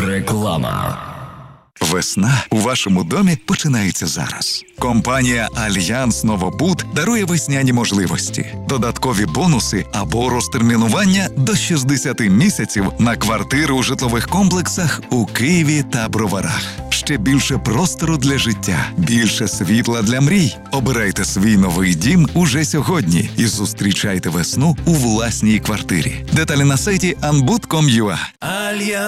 Реклама. Весна у вашому домі починається зараз. Компанія «Альянс Новобуд» дарує весняні можливості, додаткові бонуси або розтермінування до 60 місяців на квартири у житлових комплексах у Києві та Броварах. Ще більше простору для життя, більше світла для мрій. Обирайте свій новий дім уже сьогодні і зустрічайте весну у власній квартирі. Деталі на сайті anbud.com.ua.